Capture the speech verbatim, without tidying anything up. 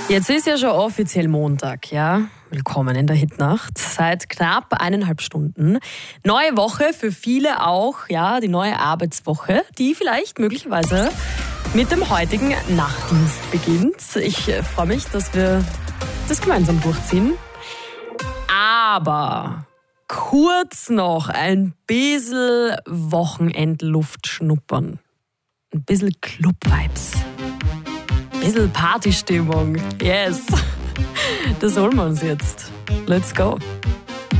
Jetzt ist ja schon offiziell Montag, ja? Willkommen in der Hitnacht. Seit knapp eineinhalb Stunden. Neue Woche, für viele auch, ja, die neue Arbeitswoche, die vielleicht möglicherweise mit dem heutigen Nachtdienst beginnt. Ich äh, freue mich, dass wir das gemeinsam durchziehen. Aber kurz noch ein bisschen Wochenendluft schnuppern. Ein bisschen Club-Vibes. Ein bisschen Partystimmung. Yes. Das holen wir uns jetzt. Let's go.